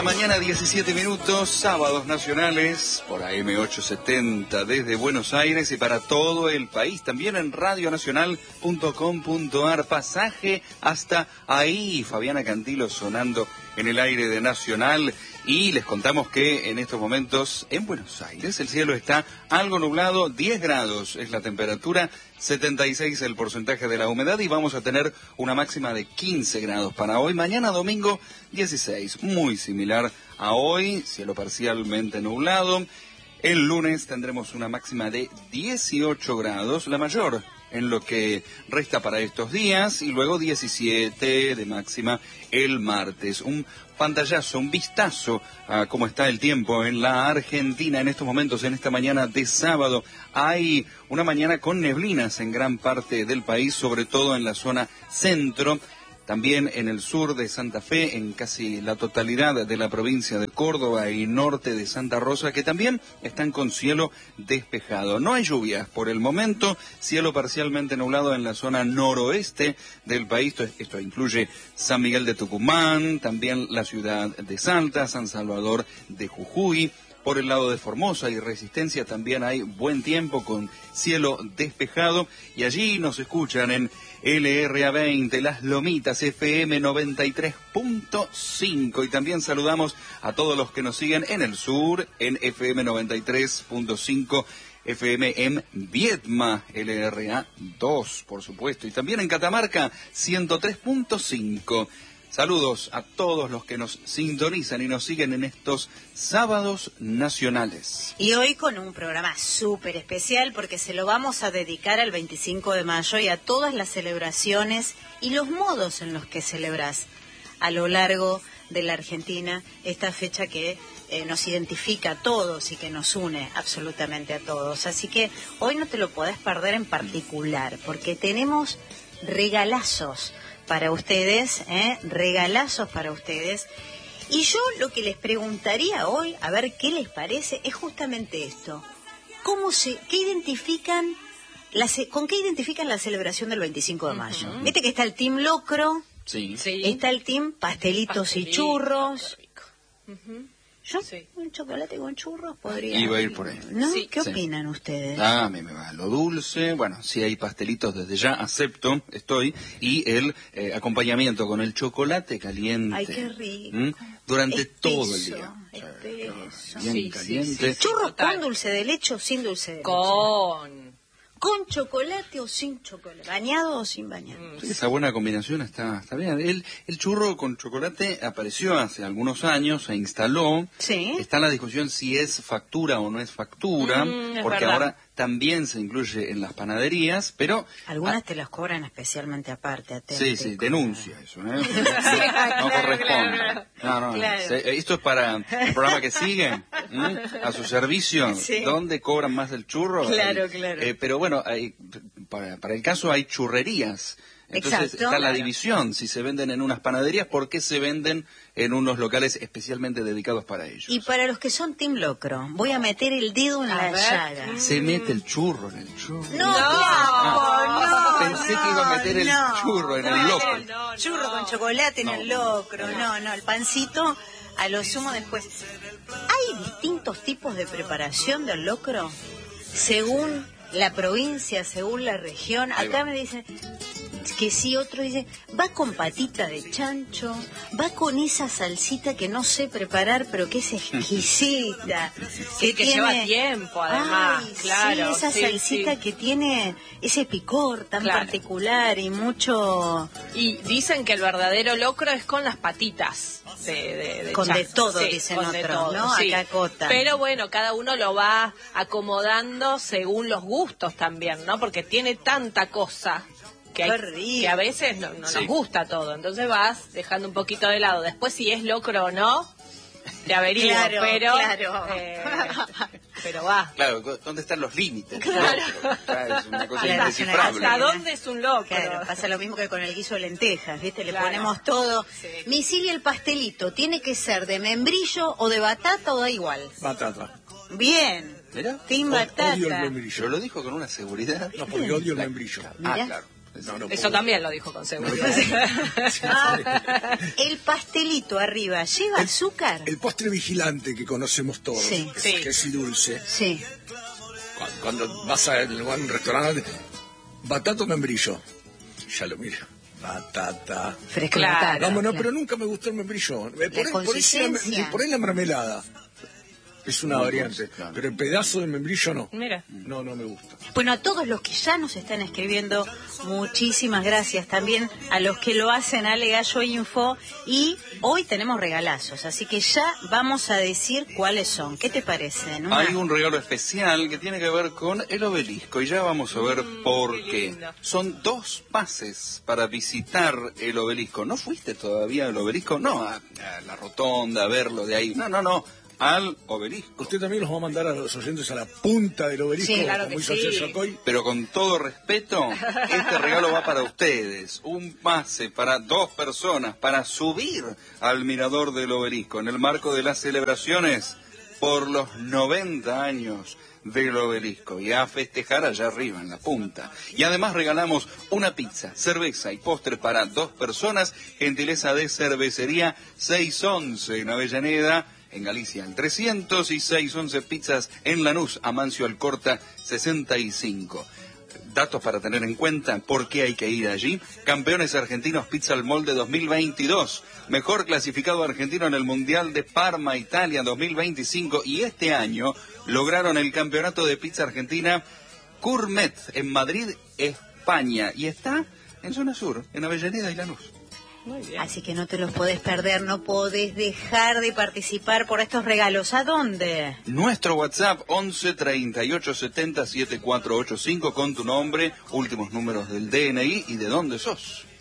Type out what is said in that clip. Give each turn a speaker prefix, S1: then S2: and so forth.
S1: la mañana, 17 minutos, sábados nacionales por AM870 desde Buenos Aires y para todo el país. También en radionacional.com.ar. Pasaje hasta ahí. Fabiana Cantilo sonando en el aire de Nacional. Y les contamos que en estos momentos en Buenos Aires el cielo está algo nublado, 10 grados es la temperatura, 76 el porcentaje de la humedad y vamos a tener una máxima de 15 grados para hoy. Mañana domingo 16, muy similar a hoy, cielo parcialmente nublado. El lunes tendremos una máxima de 18 grados, la mayor en lo que resta para estos días, y luego 17 de máxima el martes. Un pantallazo, un vistazo a cómo está el tiempo en la Argentina en estos momentos, en esta mañana de sábado. Hay una mañana con neblinas en gran parte del país, sobre todo en la zona centro. También en el sur de Santa Fe, en casi la totalidad de la provincia de Córdoba y norte de Santa Rosa, que también están con cielo despejado. No hay lluvias por el momento, cielo parcialmente nublado en la zona noroeste del país. Esto incluye San Miguel de Tucumán, también la ciudad de Salta, San Salvador de Jujuy. Por el lado de Formosa y Resistencia también hay buen tiempo con cielo despejado. Y allí nos escuchan en LRA20, Las Lomitas, FM 93.5. Y también saludamos a todos los que nos siguen en el sur, en FM 93.5. FM en Viedma, LRA 2, por supuesto. Y también en Catamarca, 103.5. Saludos a todos los que nos sintonizan y nos siguen en estos sábados nacionales.
S2: Y hoy con un programa súper especial porque se lo vamos a dedicar al 25 de mayo y a todas las celebraciones y los modos en los que celebrás a lo largo de la Argentina esta fecha que nos identifica a todos y que nos une absolutamente a todos. Así que hoy no te lo podés perder en particular porque tenemos regalazos para ustedes, regalazos para ustedes. Y yo lo que les preguntaría hoy, a ver qué les parece, es justamente esto. ¿Con qué identifican la celebración del 25 de mayo? Viste que está el Team Locro,
S1: sí.
S2: Está el Team Pastelitos y Churros. Yo,
S3: Sí.
S2: un chocolate con churros podría...
S1: Iba a ir por ahí.
S2: ¿No?
S3: Sí.
S2: ¿Qué opinan ustedes?
S1: A mí me va lo dulce, bueno, si hay pastelitos desde ya, acepto, estoy, y el acompañamiento con el chocolate caliente.
S2: Ay, qué rico.
S1: Durante
S2: Espeso,
S1: todo el día.
S2: espeso.
S1: Bien
S3: Sí,
S1: caliente.
S3: sí.
S2: ¿Churros
S3: Total.
S2: con dulce de leche o sin dulce de leche? ¿Con chocolate o sin chocolate? ¿Bañado o sin bañado?
S1: Sí, esa buena combinación está bien. El churro con chocolate apareció hace algunos años, se instaló.
S2: Sí.
S1: Está en la discusión si es factura o no es factura,
S3: Es
S1: porque
S3: verdad.
S1: ahora también se incluye en las panaderías, pero...
S2: Algunas te las cobran especialmente aparte.
S1: Sí, denuncia eso, ¿eh? No
S2: claro,
S1: corresponde.
S2: claro.
S1: No,
S2: Claro.
S1: esto es para el programa que sigue, a su servicio,
S2: Sí.
S1: ¿dónde cobran más el churro?
S2: Claro, claro.
S1: Pero bueno, para el caso hay churrerías. Entonces
S2: Exacto.
S1: está la
S2: Claro.
S1: división, si se venden en unas panaderías, ¿por qué se venden en unos locales especialmente dedicados para ellos?
S2: Y para los que son Team Locro, voy a meter el dedo en
S3: A
S2: la
S3: ver.
S2: llaga.
S1: Se mete el churro en el churro.
S2: No, no,
S1: Pensé que iba a meter el churro en el locro.
S3: No,
S2: Churro con chocolate en
S1: No,
S2: el locro, no, el pancito a lo sumo después. ¿Hay distintos tipos de preparación del locro? Según la provincia, según la región.
S1: Ahí
S2: Acá
S1: va.
S2: me dicen que sí, otro dice, va con patita de chancho, va con esa salsita que no sé preparar, pero que es exquisita.
S3: Sí, que lleva tiempo, además,
S2: Ay,
S3: claro,
S2: sí, esa
S3: sí,
S2: salsita
S3: sí.
S2: que tiene ese picor tan
S3: Claro.
S2: particular y mucho...
S3: Y dicen que el verdadero locro es con las patitas de
S2: Con de
S3: chancho.
S2: todo,
S3: Sí,
S2: dicen
S3: con de
S2: otros,
S3: todo,
S2: ¿no?
S3: sí.
S2: Acá acotan.
S3: Pero bueno, cada uno lo va acomodando según los gustos también, ¿no? Porque tiene tanta cosa que,
S2: Qué rico.
S3: que a veces no
S1: Sí.
S3: nos gusta todo. Entonces vas dejando un poquito de lado. Después si es locro o no, te averiguo,
S2: Claro,
S3: pero...
S2: claro.
S3: Pero va.
S1: Claro, ¿dónde están los límites?
S3: Claro.
S1: Claro, es una cosa
S2: Claro,
S1: indescifrable.
S3: ¿Hasta dónde es un locro?
S2: Claro, pasa lo mismo que con el guiso de lentejas, ¿viste? Le
S3: Claro.
S2: ponemos todo.
S3: Sí.
S2: Misili, el pastelito, ¿tiene que ser de membrillo o de batata o da igual?
S4: Batata.
S2: Bien.
S1: Mirá,
S2: Team
S4: Odio el
S2: batata.
S4: membrillo.
S1: yo lo dijo con una seguridad.
S4: No, porque odio el membrillo.
S1: Ah,
S2: Mirá.
S1: claro.
S4: No
S3: Eso
S4: puedo.
S3: también lo dijo con seguridad.
S2: El pastelito arriba, ¿lleva azúcar?
S4: El postre vigilante que conocemos todos,
S2: Sí.
S4: que,
S3: Sí.
S4: que es dulce.
S2: Sí.
S4: Cuando vas a un restaurante, batata o membrillo, ya lo miro. Batata.
S2: Fresco
S3: Claro.
S2: batata,
S4: Vamos, no,
S2: claro.
S4: pero nunca me gustó el membrillo.
S2: consistencia.
S4: Por ahí la mermelada. Es una
S1: Muy
S4: variante.
S1: dulce, claro.
S4: Pero el pedazo de membrillo no.
S3: Mira.
S4: No me gusta.
S2: Bueno, a todos los que ya nos están escribiendo, muchísimas gracias. También a los que lo hacen, Ale Gallo Info. Y hoy tenemos regalazos, así que ya vamos a decir cuáles son. ¿Qué te parece? Numa?
S1: Hay un regalo especial que tiene que ver con el obelisco y ya vamos a ver por
S3: qué
S1: qué.
S3: lindo.
S1: Son 2 pases para visitar el obelisco. ¿No fuiste todavía al obelisco? No, a la rotonda, a verlo de ahí. No, al obelisco.
S4: ¿Usted también los va a mandar a los oyentes a la punta del obelisco,
S2: Sí,
S3: claro
S4: como
S3: que
S4: hizo
S3: sí.
S4: ayer Yacoy?
S1: Pero con todo respeto, este regalo va para ustedes. Un pase para 2 personas para subir al mirador del obelisco en el marco de las celebraciones por los 90 años del obelisco y a festejar allá arriba en la punta. Y además regalamos una pizza, cerveza y postre para 2 personas, gentileza de cervecería 611 en Avellaneda, en Galicia el 300 y 611 pizzas en Lanús, Amancio Alcorta 65. Datos para tener en cuenta, ¿por qué hay que ir allí? Campeones argentinos Pizza al Molde 2022, mejor clasificado argentino en el Mundial de Parma, Italia 2025 y este año lograron el campeonato de pizza argentina Gourmet en Madrid, España y está en zona sur, en Avellaneda y Lanús.
S3: Muy bien.
S2: Así que no te los podés perder, no podés dejar de participar por estos regalos. ¿A dónde?
S1: Nuestro WhatsApp 11 38 70 7485 con tu nombre, últimos números del DNI y de dónde sos.